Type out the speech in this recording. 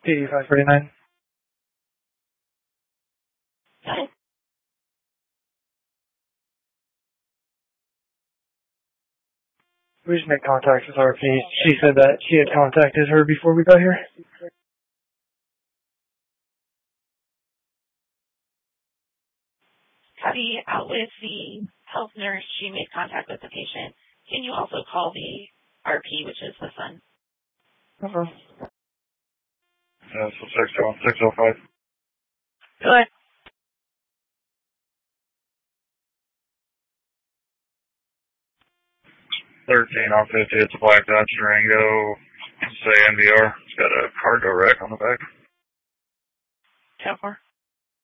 D549. Hi. We just made contact with RP. She said that she had contacted her before we got here. Cuddy, out with the health nurse. She made contact with the patient. Can you also call the RP, which is the son? Uh-huh. So 605. Go ahead. 13 on 50, it's a black Dodge Durango, say NVR. It's got a cargo rack on the back. 10-4.